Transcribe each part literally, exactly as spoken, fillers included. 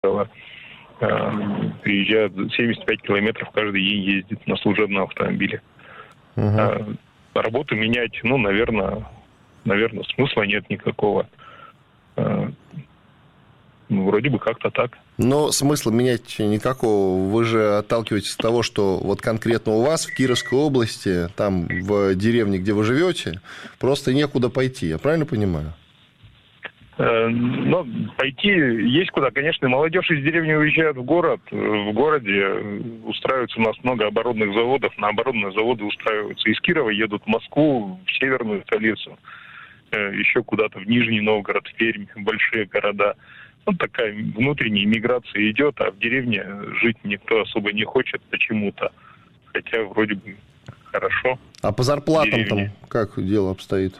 приезжают семьдесят пять километров каждый день ездит на служебном автомобиле. Uh-huh. Работу менять, ну, наверное, наверное, смысла нет никакого. Ну, вроде бы как-то так. Но смысла менять никакого. Вы же отталкиваетесь от того, что вот конкретно у вас в Кировской области, там в деревне, где вы живете, просто некуда пойти. Я правильно понимаю? Ну, пойти есть куда. Конечно, молодежь из деревни уезжает в город. В городе устраивается у нас много оборонных заводов. На оборонные заводы устраиваются. Из Кирова едут в Москву, в северную столицу. Еще куда-то в Нижний Новгород, в Пермь, в большие города. Вот такая внутренняя миграция идет, а в деревне жить никто особо не хочет почему-то. Хотя вроде бы хорошо. А по зарплатам там как дело обстоит?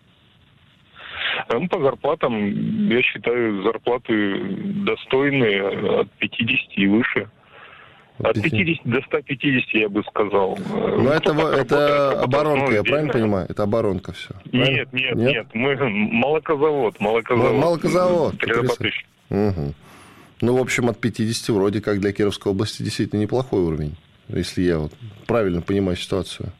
Ну, по зарплатам, я считаю, зарплаты достойные от пятидесяти и выше. От пятидесяти до ста пятидесяти, я бы сказал. Но это, это оборонка, я правильно понимаю? Это оборонка все. Нет, нет, нет, нет. Мы молокозавод. Молокозавод. Молокозавод. Угу. Ну, в общем, от пятидесяти вроде как для Кировской области действительно неплохой уровень, если я вот правильно понимаю ситуацию.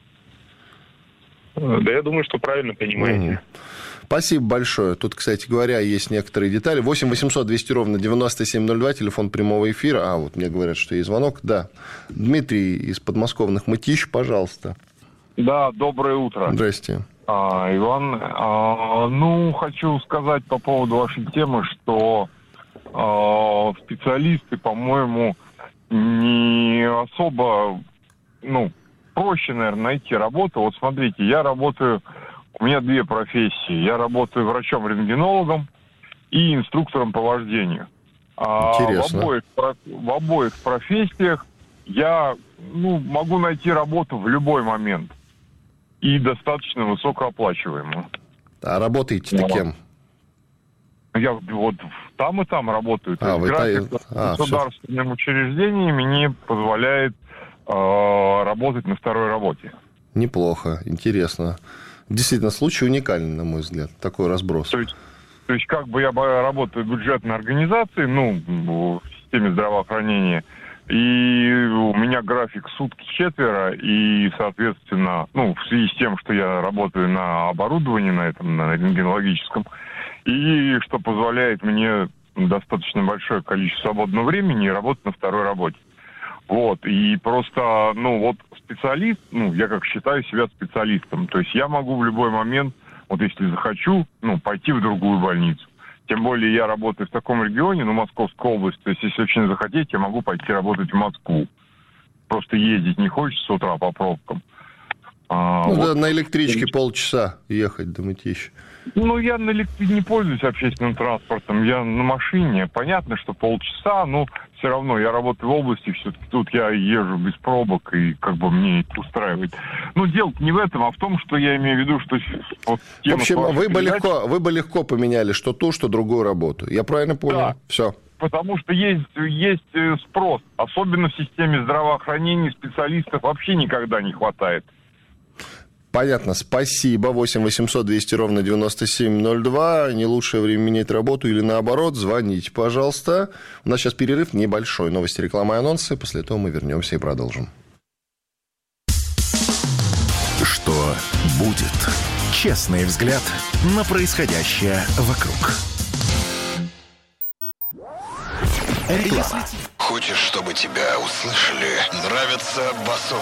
Да, я думаю, что правильно понимаете. Угу. Спасибо большое. Тут, кстати говоря, есть некоторые детали. восемь восемьсот двести ровно девяносто семь ноль два, телефон прямого эфира. А, вот мне говорят, что есть звонок. Да. Дмитрий из подмосковных Мытищ, пожалуйста. Да, доброе утро. Здрасте. А, Иван, а, ну, хочу сказать по поводу вашей темы, что а, специалисты, по-моему, не особо, ну, проще, наверное, найти работу. Вот смотрите, я работаю... У меня две профессии. Я работаю врачом-рентгенологом и инструктором по вождению. Интересно. А в обоих, в обоих профессиях я ну, могу найти работу в любой момент. И достаточно высокооплачиваемую. А работаете-то да. кем? Я вот там и там работаю. А, вы график та... а, государственным все. учреждением мне позволяет э, работать на второй работе. Неплохо, интересно. Действительно, случай уникальный, на мой взгляд, такой разброс. То есть, то есть как бы я работаю в бюджетной организации, ну, в системе здравоохранения, и у меня график сутки четверо, и, соответственно, ну, в связи с тем, что я работаю на оборудовании, на этом, на рентгенологическом, и что позволяет мне достаточно большое количество свободного времени работать на второй работе. Вот, и просто, ну, вот специалист, ну, я как считаю себя специалистом, то есть я могу в любой момент, вот если захочу, ну, пойти в другую больницу. Тем более я работаю в таком регионе, ну, Московская область, то есть если очень захотеть, я могу пойти работать в Москву. Просто ездить не хочется с утра по пробкам. А, ну, вот. да, на электричке полчаса ехать до Мытища. Ну, я на электрике не пользуюсь общественным транспортом, я на машине. Понятно, что полчаса, но все равно я работаю в области, все-таки тут я езжу без пробок, и как бы мне это устраивает. Ну, дело не в этом, а в том, что я имею в виду, что... Вот, в общем, вы бы, передачи... легко, вы бы легко поменяли что ту, что другую работу. Я правильно понял? Да. Все. Потому что есть, есть спрос. Особенно в системе здравоохранения специалистов вообще никогда не хватает. Понятно, спасибо. восемь восемьсот двести ровно девяносто семь ноль два. Не лучшее время менять работу или наоборот, звоните, пожалуйста. У нас сейчас перерыв небольшой. Новости, реклама и анонсы. После этого мы вернемся и продолжим. Что будет? Честный взгляд на происходящее вокруг. Реклама. Хочешь, чтобы тебя услышали? Нравится басов?